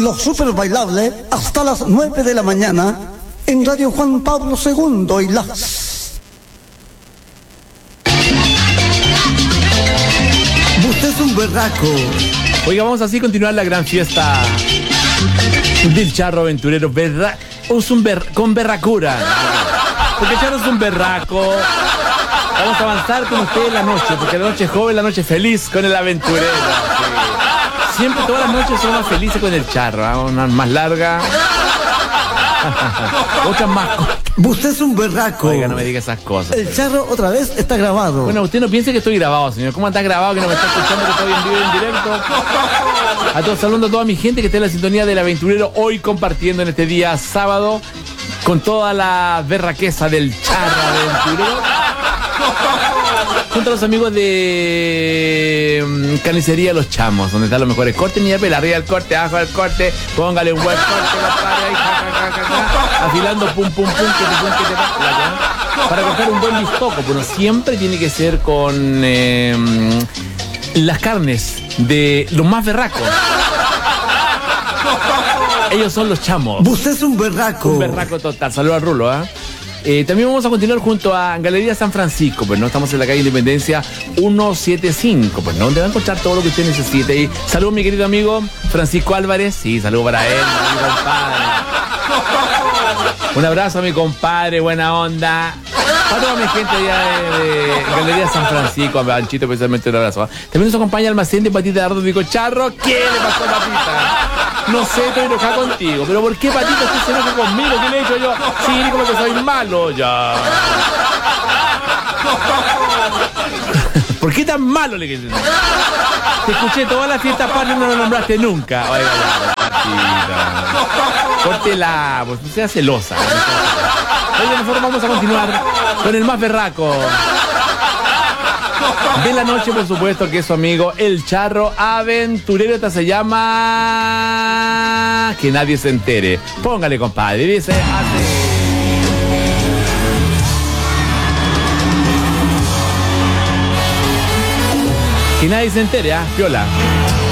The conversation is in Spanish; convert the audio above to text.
Los super bailables hasta las 9 de la mañana en Radio Juan Pablo II y las... Usted es un berraco. Oiga, vamos así a continuar la gran fiesta del Charro Aventurero. Con berracura. Porque Charro es un berraco. Vamos a avanzar con usted en la noche, porque la noche es joven, la noche es feliz con el aventurero. Sí. Siempre, todas las noches son más felices con el Charro, ¿eh? Una más larga. Otras más cortas. Usted es un berraco. Oiga, no me diga esas cosas. El Charro otra vez está grabado. Bueno, usted no piense que estoy grabado, señor. ¿Cómo está grabado que no me está escuchando, que estoy en vivo y en directo? A todos, saludos a toda mi gente que está en la sintonía del aventurero, hoy compartiendo en este día sábado con toda la berraqueza del Charro Aventurero. Junto a los amigos de Carnicería Los Chamos, donde están los mejores cortes. Ni arriba del corte, abajo del corte, póngale un buen corte, compadre, ahí, afilando pum pum pum, que te para cortar un buen bistoco. Bueno, siempre tiene que ser con las carnes de los más berracos. Ellos son Los Chamos. Usted es un berraco. Un berraco total. Saludos al Rulo, también vamos a continuar junto a Galería San Francisco, pues no, estamos en la calle Independencia 175, pues no, donde va a encontrar todo lo que usted necesite. Y saludos, mi querido amigo Francisco Álvarez. Sí, saludos para él, mi compadre. Un abrazo a mi compadre, buena onda. Para toda mi gente allá de Galería San Francisco, a Panchito especialmente un abrazo. También nos acompaña Almacén de Patita de Ardo. Digo, Charro, ¿qué le pasó a Patita? No sé, estoy enojado contigo. ¿Pero por qué, Patita, usted se enoja conmigo? ¿Qué le he hecho yo? Sí, como que soy malo, ya. ¿Por qué tan malo le quedé? Te escuché toda la fiesta patria y no lo nombraste nunca. Oiga, Patita. Córtela, pues no sea celosa. Hoy de nosotros vamos a continuar con el más berraco de la noche, por supuesto, que es su amigo el Charro Aventurero. Esta se llama Que Nadie Se Entere. Póngale, compadre. Dice así. Que nadie se entere, piola.